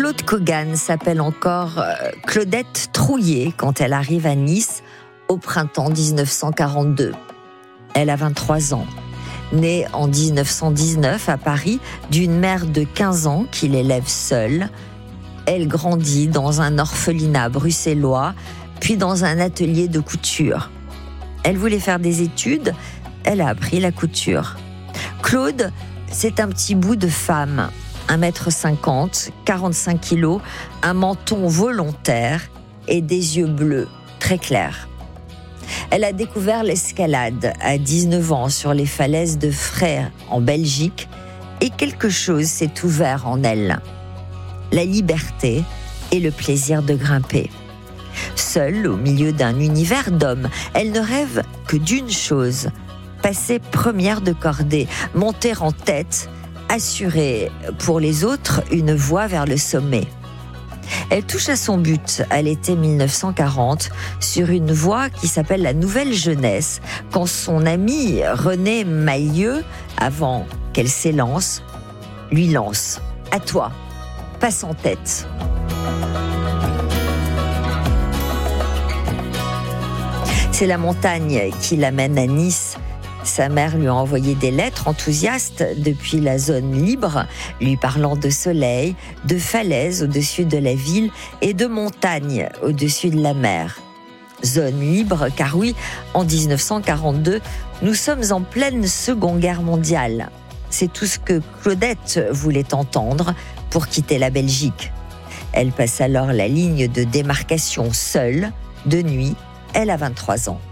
Claude Kogan s'appelle encore Claudette Trouillet quand elle arrive à Nice au printemps 1942. Elle a 23 ans. Née en 1919 à Paris d'une mère de 15 ans qui l'élève seule, elle grandit dans un orphelinat bruxellois, puis dans un atelier de couture. Elle voulait faire des études, elle a appris la couture. Claude, c'est un petit bout de femme, 1m50, 45 kilos, un menton volontaire et des yeux bleus très clairs. Elle a découvert l'escalade à 19 ans sur les falaises de Frères en Belgique et quelque chose s'est ouvert en elle. La liberté et le plaisir de grimper. Seule au milieu d'un univers d'hommes, elle ne rêve que d'une chose, passer première de cordée, monter en tête, assurer pour les autres une voie vers le sommet. Elle touche à son but à l'été 1940 sur une voie qui s'appelle la Nouvelle Jeunesse quand son ami René Maillieu, avant qu'elle s'élance, lui lance « À toi, passe en tête ». C'est la montagne qui l'amène à Nice. Sa mère lui a envoyé des lettres enthousiastes depuis la zone libre, lui parlant de soleil, de falaises au-dessus de la ville et de montagnes au-dessus de la mer. Zone libre, car oui, en 1942, nous sommes en pleine Seconde Guerre mondiale. C'est tout ce que Claudette voulait entendre pour quitter la Belgique. Elle passe alors la ligne de démarcation seule, de nuit. Elle a 23 ans.